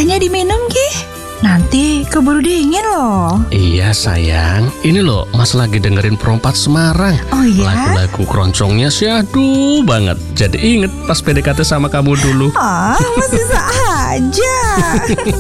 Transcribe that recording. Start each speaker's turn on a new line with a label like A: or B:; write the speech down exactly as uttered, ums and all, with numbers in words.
A: tehnya diminum, Ki. Nanti keburu dingin loh.
B: Iya sayang, ini loh Mas lagi dengerin Perompak Semarang.
A: Oh iya?
B: Lagu-lagu keroncongnya syahdu banget. Jadi inget pas P D K T sama kamu dulu.
A: Ah, Mas bisa aja.